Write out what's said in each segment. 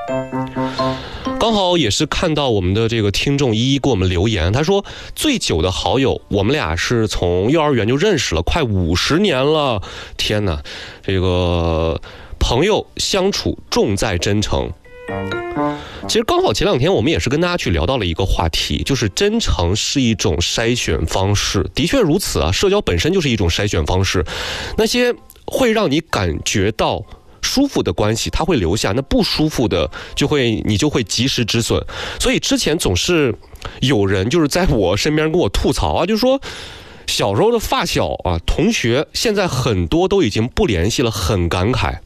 刚好也是看到我们的这个听众一一给我们留言，他说最久的好友，我们俩是从幼儿园就认识了，快50年了。天哪，这个朋友相处重在真诚。其实刚好前2天我们也是跟大家去聊到了一个话题，就是真诚是一种筛选方式。的确如此啊，社交本身就是一种筛选方式。那些会让你感觉到舒服的关系它会留下，那不舒服的你就会及时止损。所以之前总是有人就是在我身边跟我吐槽啊，就是说小时候的发小啊同学现在很多都已经不联系了，很感慨。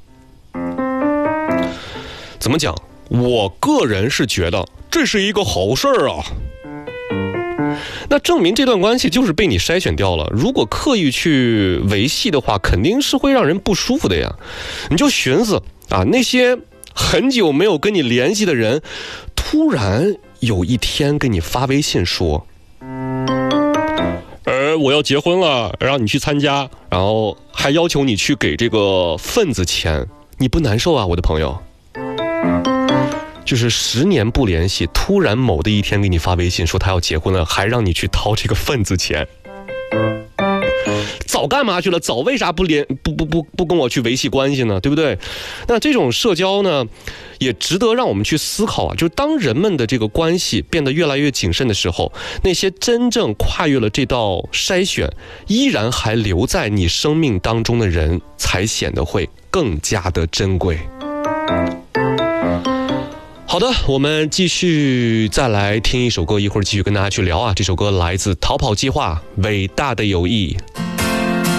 怎么讲？我个人是觉得这是一个好事儿啊。那证明这段关系就是被你筛选掉了。如果刻意去维系的话，肯定是会让人不舒服的呀。你就寻思啊，那些很久没有跟你联系的人，突然有一天跟你发微信说我要结婚了，让你去参加，然后还要求你去给这个份子钱，你不难受啊，我的朋友？就是10年不联系，突然某的一天给你发微信说他要结婚了，还让你去掏这个份子钱。早干嘛去了？早为啥不跟我去维系关系呢？对不对？那这种社交呢，也值得让我们去思考啊。就是当人们的这个关系变得越来越谨慎的时候，那些真正跨越了这道筛选，依然还留在你生命当中的人，才显得会更加的珍贵。好的，我们继续再来听一首歌，一会儿继续跟大家去聊啊。这首歌来自逃跑计划，伟大的友谊。